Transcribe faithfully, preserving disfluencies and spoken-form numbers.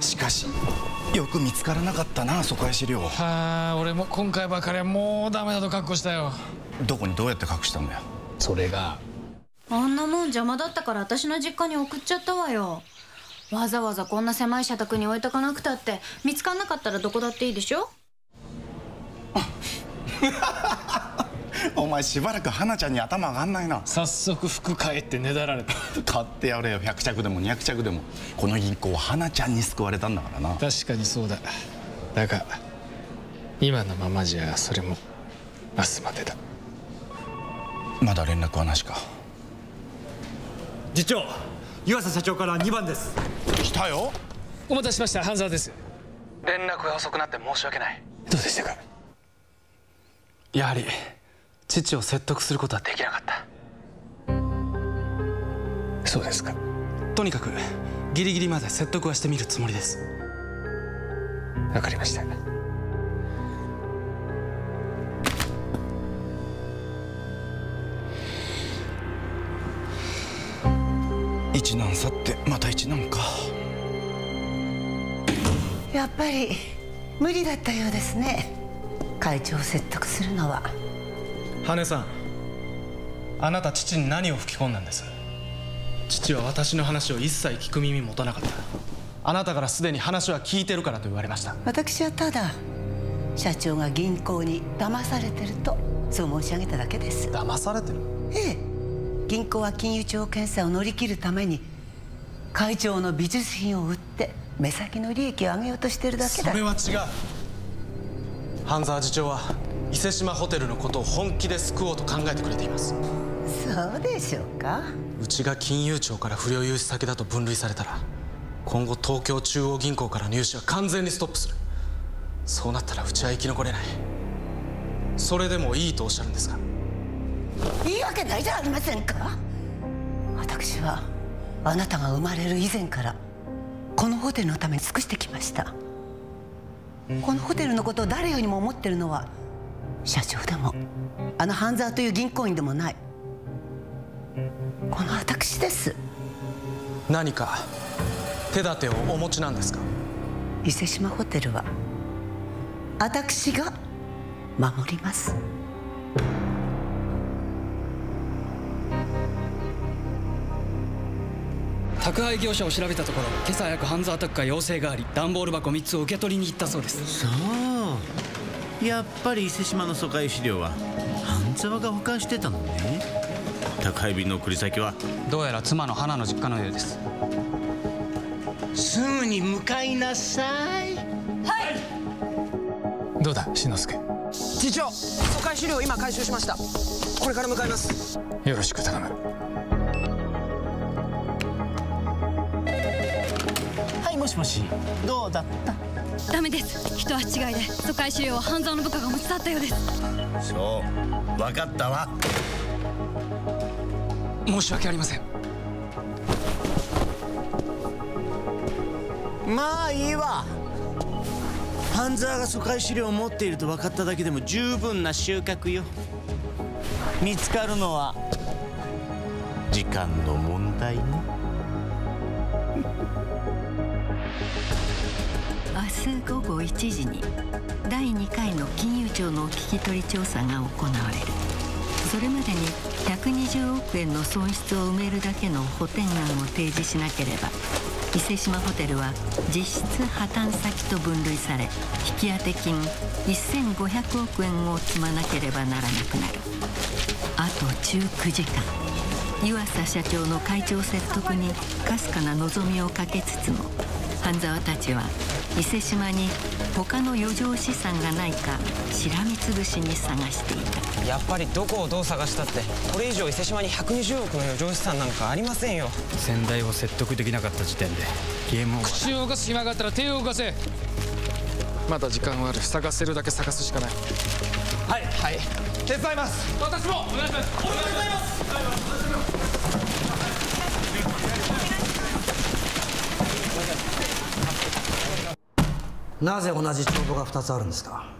しかしよく見つからなかったな、疎開資料。 はあ、俺も今回ばかりはもうダメだと覚悟したよ。 どこにどうやって隠したんだよ。 それがあんなもん邪魔だったから私の実家に送っちゃったわよ。わざわざこんな狭い社宅に置いとかなくたって見つからなかったらどこだっていいでしょ。 お前しばらく花ちゃんに頭上がんないな。 早速服買えってねだられた。 買ってやれよ。ひゃく着でもにひゃく着でも。この銀行は花ちゃんに救われたんだからな。 確かにそうだ。だが今のままじゃそれも明日までだ。 まだ連絡はなしか。 次長、湯浅社長からにばんです。 来たよ。 お待たせしました。半沢です。 連絡が遅くなって申し訳ない。 どうでしたか。 やはり父を説得することはできなかった。 そうですか。 とにかくギリギリまで説得はしてみるつもりです。 わかりました。 一難去ってまた一難か。 やっぱり無理だったようですね、会長を説得するのは。 羽さん、あなた父に何を吹き込んだんです。父は私の話を一切聞く耳持たなかった。あなたからすでに話は聞いてるからと言われました。 私はただ社長が銀行に騙されてるとそう申し上げただけです。 騙されてる？ ええ、銀行は金融庁検査を乗り切るために会長の美術品を売って目先の利益を上げようとしてるだけだ。 それは違う。半沢次長は伊勢島ホテルのことを本気で救おうと考えてくれています。 そうでしょうか。 うちが金融庁から不良融資先だと分類されたら、今後東京中央銀行からの融資は完全にストップする。そうなったらうちは生き残れない。それでもいいとおっしゃるんですか。 いいわけないじゃありませんか。私はあなたが生まれる以前からこのホテルのために尽くしてきました。このホテルのことを誰よりも思ってるのは社長でもあの半沢という銀行員でもない、この私です。 何か手立てをお持ちなんですか。 伊勢島ホテルは私が守ります。 宅配業者を調べたところ、今朝早く半沢宅から要請があり、段ボール箱みっつを受け取りに行ったそうです。 そうやっぱり伊勢島の疎開資料は半沢が保管してたのね。宅配便の送り先はどうやら妻の花の実家のようです。 すぐに向かいなさい。 どうだ志の輔。 次長、疎開資料今回収しました。これから向かいます。 よろしく頼む。 はい、もしもし、どうだった？ ダメです。一足違いで疎開資料は半沢の部下が持ち去ったようです。 そう、分かったわ。 申し訳ありません。 まあいいわ。半沢が疎開資料を持っていると分かっただけでも十分な収穫よ。見つかるのは時間の問題ね。 明日午後いちじにだいにかいの金融庁の聞き取り調査が行われる。それまでにひゃくにじゅうおくえんの損失を埋めるだけの補填案を提示しなければ、伊勢島ホテルは実質破綻先と分類され、引き当て金せんごひゃくおくえんを積まなければならなくなる。あとじゅうくじかん、湯浅社長の会長説得にかすかな望みをかけつつも、半沢たちは伊勢島に他の余剰資産がないかしらみつぶしに探していた。 やっぱりどこをどう探したって、これ以上伊勢島にひゃくにじゅうおくの余剰資産なんかありませんよ。 先代を説得できなかった時点でゲームオーバー。 口を動かす暇があったら手を動かせ。まだ時間はある。探せるだけ探すしかない。 はいはい、手伝います。 私もお願いします。お願いします。 なぜ同じ帳簿がふたつあるんですか。